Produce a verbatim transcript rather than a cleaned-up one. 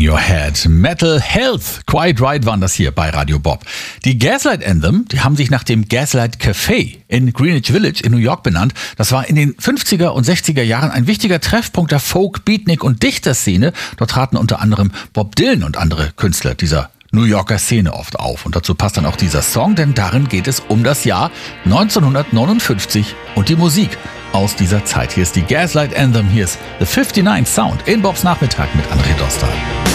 Your Head. Metal Health. Quite Right waren das hier bei Radio Bob. Die Gaslight Anthem, die haben sich nach dem Gaslight Café in Greenwich Village in New York benannt. Das war in den fünfziger und sechziger Jahren ein wichtiger Treffpunkt der Folk, Beatnik und Dichterszene. Dort traten unter anderem Bob Dylan und andere Künstler dieser New Yorker Szene oft auf. Und dazu passt dann auch dieser Song, denn darin geht es um das Jahr neunzehnhundertneunundfünfzig und die Musik aus dieser Zeit. Hier ist die Gaslight Anthem, hier ist The fifty-ninth Sound in Bobs Nachmittag mit André Dostal.